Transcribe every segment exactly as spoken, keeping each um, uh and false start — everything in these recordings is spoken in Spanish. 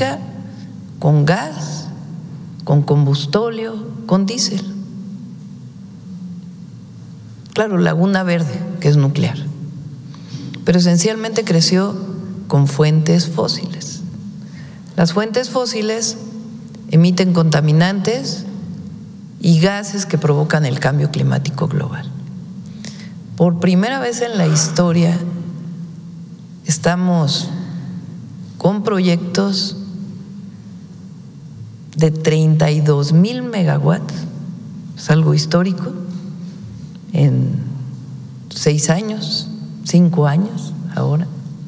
eléctrica con gas, con combustóleo, con diésel. Claro, Laguna Verde, que es nuclear, pero esencialmente creció con fuentes fósiles. Las fuentes fósiles emiten contaminantes y gases que provocan el cambio climático global. Por primera vez en la historia estamos con proyectos de treinta y dos mil megawatts, es algo histórico, en seis años, cinco años ahora,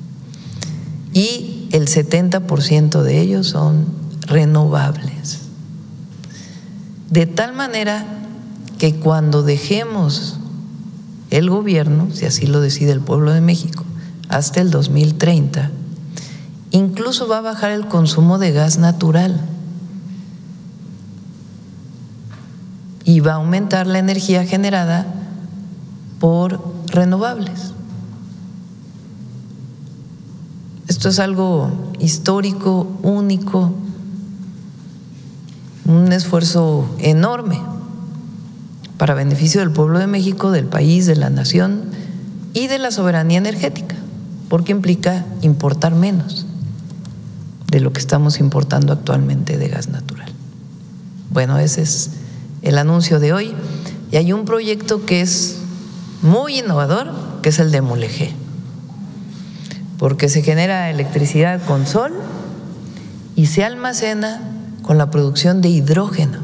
y el setenta por ciento de ellos son renovables. De tal manera que cuando dejemos el gobierno, si así lo decide el pueblo de México, hasta el dos mil treinta, incluso va a bajar el consumo de gas natural y va a aumentar la energía generada por renovables. Esto es algo histórico, único, un esfuerzo enorme para beneficio del pueblo de México, del país, de la nación y de la soberanía energética, porque implica importar menos de lo que estamos importando actualmente de gas natural. Bueno, ese es el anuncio de hoy. Y hay un proyecto que es muy innovador, que es el de Mulegé, porque se genera electricidad con sol y se almacena con la producción de hidrógeno.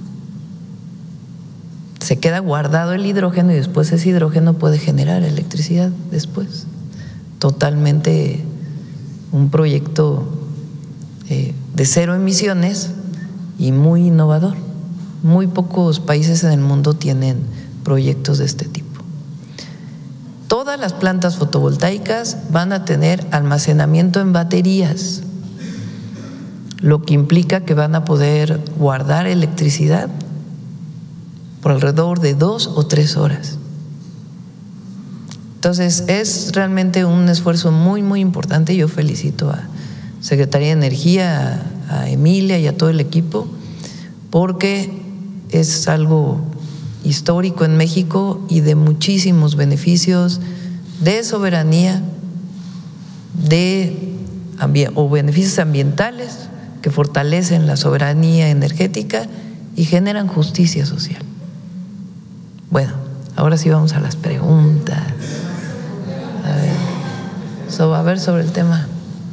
Se queda guardado el hidrógeno y después ese hidrógeno puede generar electricidad después. Totalmente un proyecto eh, de cero emisiones y muy innovador. Muy pocos países en el mundo tienen proyectos de este tipo. Todas las plantas fotovoltaicas van a tener almacenamiento en baterías, lo que implica que van a poder guardar electricidad por alrededor de dos o tres horas. Entonces es realmente un esfuerzo muy muy importante. Yo felicito a Secretaría de Energía, a, a Emilia y a todo el equipo, porque es algo histórico en México y de muchísimos beneficios de soberanía, de o beneficios ambientales que fortalecen la soberanía energética y generan justicia social. Bueno, ahora sí vamos a las preguntas. A ver, so, a ver sobre el tema.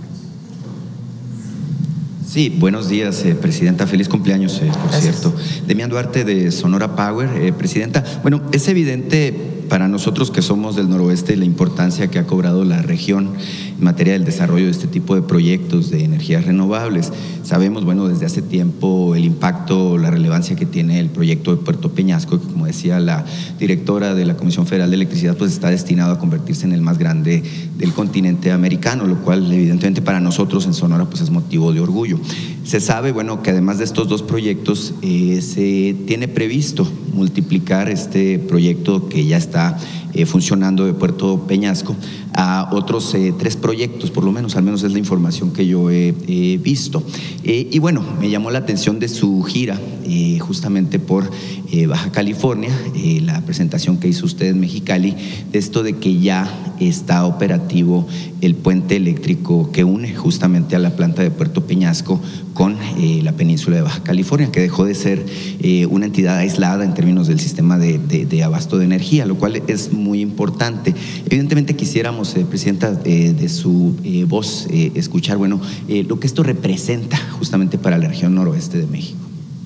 Sí, buenos días, eh, Presidenta. Feliz cumpleaños, eh, por Gracias. cierto. Demián Duarte, de Sonora Power. Eh, Presidenta, bueno, es evidente para nosotros que somos del noroeste la importancia que ha cobrado la región en materia del desarrollo de este tipo de proyectos de energías renovables. Sabemos, bueno, desde hace tiempo el impacto, la relevancia que tiene el proyecto de Puerto Peñasco, que como decía la directora de la Comisión Federal de Electricidad, pues está destinado a convertirse en el más grande del continente americano, lo cual evidentemente para nosotros en Sonora pues es motivo de orgullo. Se sabe, bueno, que además de estos dos proyectos eh, se tiene previsto multiplicar este proyecto que ya está eh, funcionando de Puerto Peñasco a otros eh, tres proyectos, por lo menos, al menos es la información que yo he eh, visto. Eh, y bueno, me llamó la atención de su gira eh, justamente por eh, Baja California, eh, la presentación que hizo usted en Mexicali, de esto de que ya está operativo el puente eléctrico que une justamente a la planta de Puerto Peñasco con eh, la península de Baja California, que dejó de ser eh, una entidad aislada en términos del sistema de, de, de abasto de energía, lo cual es muy importante. Evidentemente quisiéramos, eh, Presidenta, eh, de su eh, voz eh, escuchar, bueno, eh, lo que esto representa justamente para la región noroeste de México.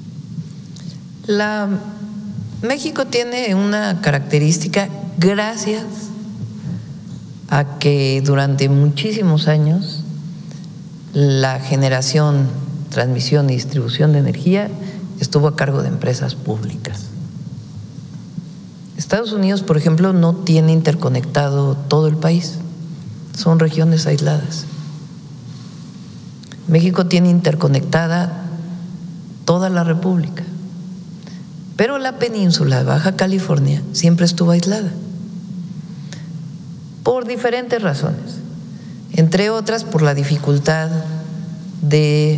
La, México tiene una característica gracias a que durante muchísimos años la generación, transmisión y distribución de energía estuvo a cargo de empresas públicas. Estados Unidos, por ejemplo, no tiene interconectado todo el país, son regiones aisladas. México tiene interconectada toda la República, pero la península de Baja California siempre estuvo aislada por diferentes razones, entre otras por la dificultad de